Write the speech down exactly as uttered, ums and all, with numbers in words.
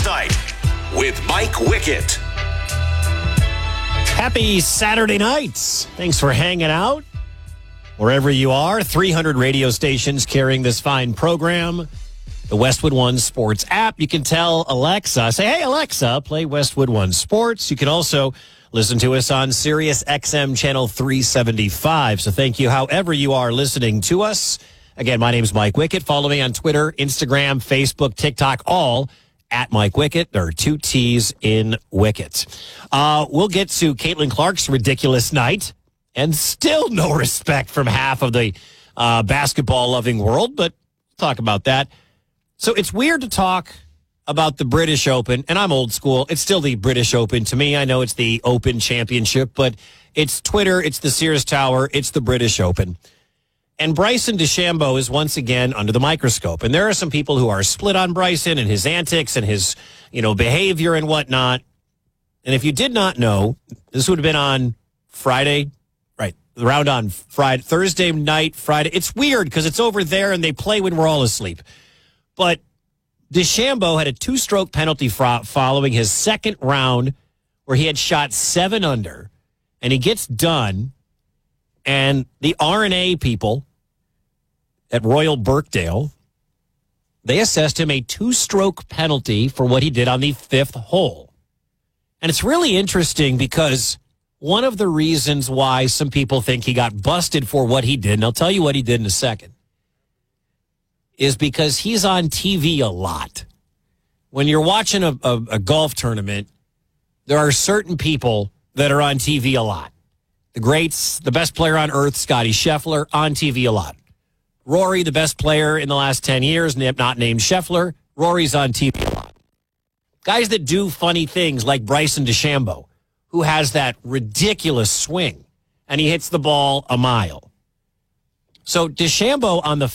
Night with Mike Wickett. Happy Saturday nights. Thanks for hanging out. Wherever you are, three hundred radio stations carrying this fine program. The Westwood One Sports app. You can tell Alexa, say, hey, Alexa, play Westwood One Sports. You can also listen to us on Sirius X M channel three seventy-five. So thank you however you are listening to us. Again, my name is Mike Wickett. Follow me on Twitter, Instagram, Facebook, TikTok, all at Mike Wickett. There are two T's in Wickett. Uh, we'll get to Caitlin Clark's ridiculous night, and still no respect from half of the uh, basketball-loving world, but we'll talk about that. So it's weird to talk about the British Open, and I'm old school. It's still the British Open. To me, I know it's the Open Championship, but it's Twitter, it's the Sears Tower, it's the British Open. And Bryson DeChambeau is once again under the microscope. And there are some people who are split on Bryson and his antics and his, you know, behavior and whatnot. And if you did not know, this would have been on Friday, right? The round on Friday, Thursday night, Friday. It's weird because it's over there and they play when we're all asleep. But DeChambeau had a two-stroke penalty fro- following his second round where he had shot seven under. And he gets done. And the R and A people at Royal Birkdale, they assessed him a two-stroke penalty for what he did on the fifth hole. And it's really interesting because one of the reasons why some people think he got busted for what he did, and I'll tell you what he did in a second, is because he's on T V a lot. When you're watching a, a, a golf tournament, there are certain people that are on T V a lot. The greats, the best player on earth, Scotty Scheffler, on T V a lot. Rory, the best player in the last ten years, not named Scheffler, Rory's on T V a lot. Guys that do funny things like Bryson DeChambeau, who has that ridiculous swing, and he hits the ball a mile. So DeChambeau on the